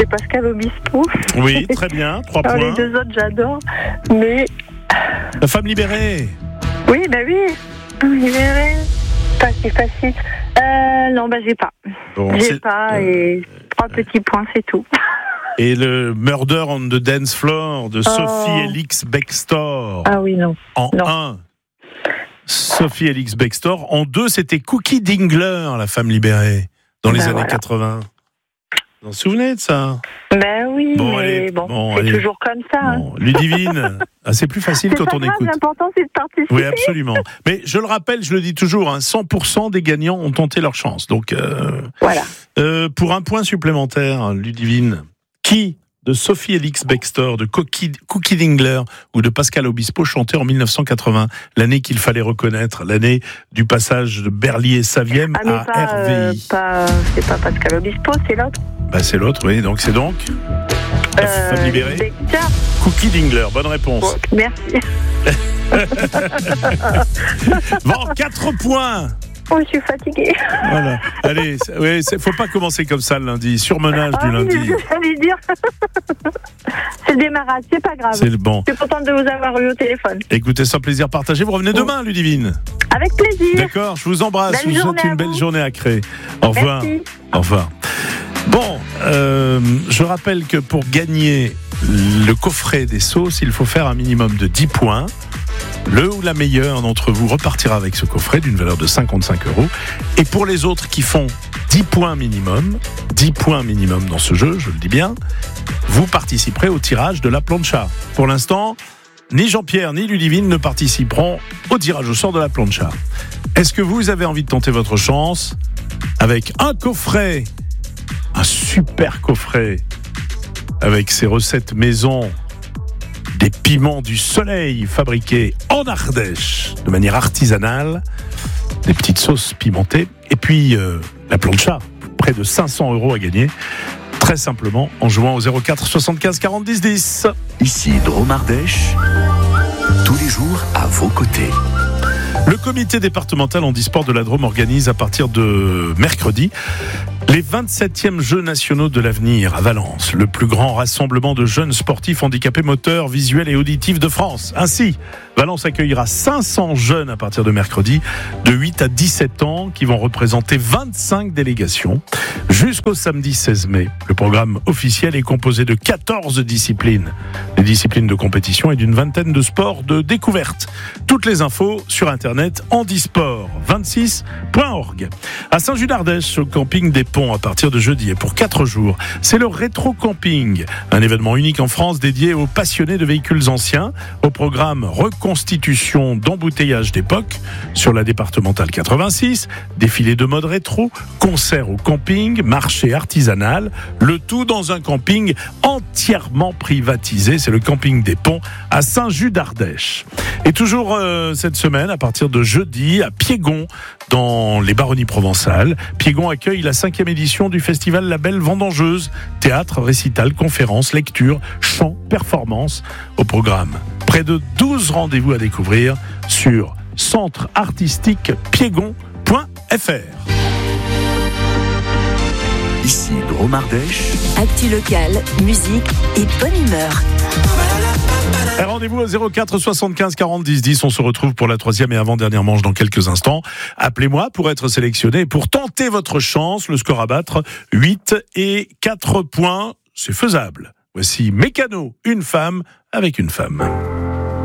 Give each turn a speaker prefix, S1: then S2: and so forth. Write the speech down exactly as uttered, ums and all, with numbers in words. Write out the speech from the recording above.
S1: c'est Pascal Obispo.
S2: Oui, très bien, trois
S1: Alors,
S2: points.
S1: les deux autres, j'adore. Mais.
S2: La femme libérée.
S1: Oui, bah oui. Libérée. Pas si facile. Euh, non, bah j'ai pas.
S2: Bon,
S1: j'ai
S2: c'est-
S1: pas
S2: euh,
S1: et trois petits points, c'est tout.
S2: Et le Murder on the Dance Floor de Sophie Elix Bextor.
S1: Ah oui, non.
S2: En
S1: non.
S2: un. Sophie Elix Bextor. En deux, c'était Cookie Dingler, la femme libérée, dans les
S1: Ben
S2: années
S1: voilà.
S2: quatre-vingts. Vous vous souvenez de ça?
S1: Ben oui,
S2: Bon,
S1: mais
S2: allez,
S1: bon,
S2: bon,
S1: c'est
S2: allez.
S1: toujours comme ça. Hein.
S2: Bon, Ludivine, ah, c'est plus facile
S1: C'est
S2: quand
S1: pas
S2: on
S1: grave,
S2: écoute.
S1: l'important c'est de participer.
S2: Oui, absolument. Mais je le rappelle, je le dis toujours, hein, cent pour cent des gagnants ont tenté leur chance. Donc, euh,
S1: Voilà.
S2: euh, pour un point supplémentaire, Ludivine, qui de Sophie Elix Bextor, de Cookie, Cookie Dingler ou de Pascal Obispo chantait en mille neuf cent quatre-vingts, l'année qu'il fallait reconnaître, l'année du passage de Berlier-Saviem
S1: Ah, mais
S2: à
S1: pas, euh,
S2: R V I.
S1: pas, c'est pas Pascal Obispo, c'est l'autre.
S2: Bah, c'est l'autre, oui. Donc c'est donc la
S1: Euh,
S2: femme libérée.
S1: Bextor.
S2: Cookie Dingler, bonne réponse.
S1: Bon, merci.
S2: Bon, quatre points.
S1: Oh, je suis fatiguée.
S2: Voilà. Allez, c'est- ouais, c'est- faut pas commencer comme ça le lundi. Surmenage
S1: Ah
S2: du
S1: oui,
S2: lundi.
S1: j'allais dire. C'est le démarrage, c'est pas grave.
S2: C'est le bon.
S1: Je suis contente de vous avoir eu au téléphone.
S2: Écoutez, sans plaisir partagé. Vous revenez demain, Ludivine.
S1: Avec plaisir.
S2: D'accord, je vous embrasse.
S1: Belle
S2: je vous souhaite
S1: journée à
S2: une belle
S1: vous.
S2: journée à Cré. Au revoir.
S1: Merci.
S2: Au revoir. Bon, euh, je rappelle que pour gagner le coffret des sauces, il faut faire un minimum de dix points. Le ou la meilleure d'entre vous repartira avec ce coffret d'une valeur de cinquante-cinq euros. Et pour les autres qui font dix points minimum, dix points minimum dans ce jeu, je le dis bien, vous participerez au tirage de la plancha. Pour l'instant, ni Jean-Pierre ni Ludivine ne participeront au tirage au sort de la plancha. Est-ce que vous avez envie de tenter votre chance avec un coffret, un super coffret, avec ses recettes maison, des piments du soleil fabriqués en Ardèche de manière artisanale, des petites sauces pimentées, et puis euh, la plancha, près de cinq cents euros à gagner, très simplement en jouant au zéro quatre soixante-quinze quarante dix dix.
S3: Ici Drôme Ardèche, tous les jours à vos côtés.
S2: Le comité départemental handisport de la Drôme organise à partir de mercredi les vingt-septièmes Jeux nationaux de l'avenir à Valence, le plus grand rassemblement de jeunes sportifs handicapés moteurs, visuels et auditifs de France. Ainsi, Valence accueillera cinq cents jeunes à partir de mercredi, de huit à dix-sept ans, qui vont représenter vingt-cinq délégations. Jusqu'au samedi seize mai, le programme officiel est composé de quatorze disciplines, des disciplines de compétition et d'une vingtaine de sports de découverte. Toutes les infos sur internet handisport vingt-six point org. À Saint-Just-d'Ardèche, au camping des Ponts, à partir de jeudi et pour quatre jours, c'est le Rétro Camping, un événement unique en France dédié aux passionnés de véhicules anciens, au programme reconstitution d'embouteillage d'époque sur la départementale quatre-vingt-six, défilé de mode rétro, concert au camping, marché artisanal, le tout dans un camping entièrement privatisé, c'est le camping des Ponts à Saint-Just-d'Ardèche. Et toujours euh, cette semaine, à partir de jeudi, à Piégon, dans les Baronnies provençales, Piégon accueille la cinquième édition du festival La Belle Vendangeuse. Théâtre, récital, conférences, lectures, chants, performances au programme. Près de douze rendez-vous à découvrir sur centre artistique piégon point f r.
S3: Ici Drôme Ardèche,
S4: Actu locale, musique et bonne humeur.
S2: Et rendez-vous au zéro quatre soixante-quinze quarante dix dix. On se retrouve pour la troisième et avant-dernière manche dans quelques instants. Appelez-moi pour être sélectionné et pour tenter votre chance. Le score à battre, huit et quatre points. C'est faisable. Voici Mécano, une femme avec une femme.